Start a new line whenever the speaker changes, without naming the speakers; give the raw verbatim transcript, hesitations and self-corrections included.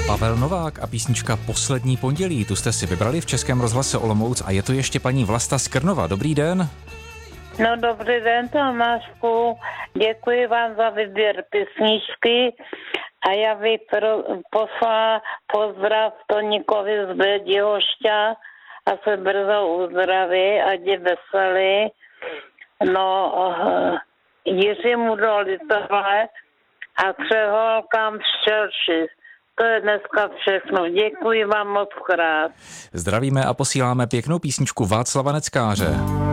Pavel Novák a písnička Poslední pondělí. Tu jste si vybrali v Českém rozhlase Olomouc a je to ještě paní Vlasta z Krnova. Dobrý den.
No dobrý den, Tomášku. Děkuji vám za výběr písničky a já bych pro, poslala pozdrav Toníkovi z Běděhošťa a se brzo uzdraví, ať je veselý. No, uh, Jiřímu do Litové a Křeholkám v Šelši. To je dneska všechno. Děkuji vám moc krát.
Zdravíme a posíláme pěknou písničku Václava Neckáře.